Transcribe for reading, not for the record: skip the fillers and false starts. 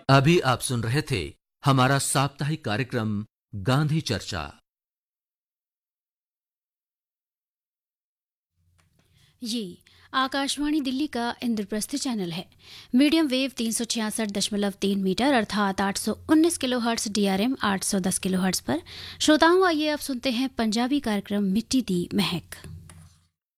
अभी आप सुन रहे थे हमारा साप्ताहिक कार्यक्रम गांधी चर्चा। ये आकाशवाणी दिल्ली का इंद्रप्रस्थ चैनल है। मीडियम वेव 366.3 मीटर अर्थात 819 किलोहर्ट्ज, DRM 810 किलोहर्ट्ज पर। श्रोताओं, आइए अब सुनते हैं पंजाबी कार्यक्रम मिट्टी दी महक।